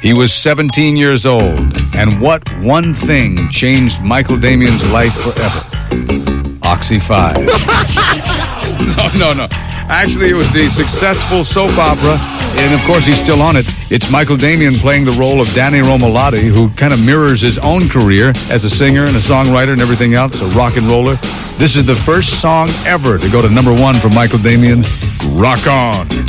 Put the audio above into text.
He was 17 years old, and what one thing changed Michael Damian's life forever? Oxy 5. No. Actually, it was the successful soap opera, and of course he's still on it. It's Michael Damian playing the role of Danny Romolotti, who kind of mirrors his own career as a singer and a songwriter and everything else, a rock and roller. This is the first song ever to go to #1 for Michael Damian. Rock on.